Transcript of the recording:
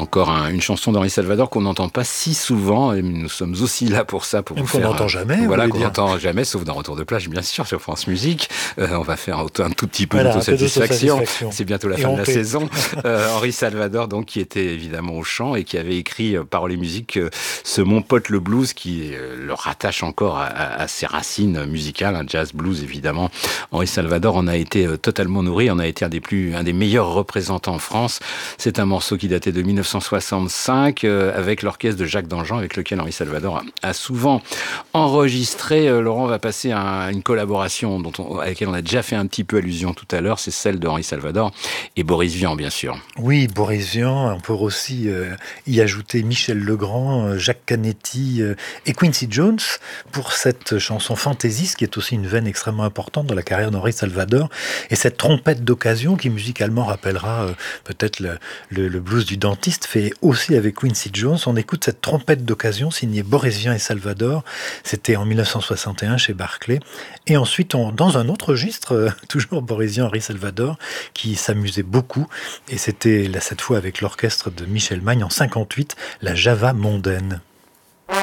encore une chanson d'Henri Salvador qu'on n'entend pas si souvent, et nous sommes aussi là pour ça, pour même vous qu'on faire... n'entend jamais. Voilà, qu'on n'entend jamais, sauf dans Retour de plage, bien sûr, sur France Musique. On va faire un tout petit peu d'autosatisfaction. C'est bientôt la fin de la saison. Henri Salvador, donc, qui était évidemment au chant et qui avait écrit paroles et musique ce Mon pote le blues, qui le rattache encore à ses racines musicales, un jazz blues évidemment. Henri Salvador en a été totalement nourri, en a été un des meilleurs représentants en France. C'est un morceau qui datait de 1965 avec l'orchestre de Jacques Danjean, avec lequel Henri Salvador a souvent enregistré. Laurent va passer à une collaboration à laquelle on a déjà fait un petit peu allusion tout à l'heure, c'est celle de Henri Salvador et Boris Vian, bien sûr. Oui, Boris Vian, on peut aussi y ajouter Michel Legrand, Jacques Canetti et Quincy Jones pour cette chanson Fantaisiste, qui est aussi une veine extrêmement importante dans la carrière d'Henri Salvador, et cette trompette d'occasion qui musicalement rappellera peut-être le blues du dentiste, fait aussi avec Quincy Jones. On écoute cette trompette d'occasion signée Boris Vian et Salvador, c'était en 1961 chez Barclay, et ensuite dans un autre registre, toujours Boris Vian, Henri Salvador, qui s'amusait beaucoup, et c'était là cette fois avec l'orchestre de Michel Magne en 58, la Java mondaine.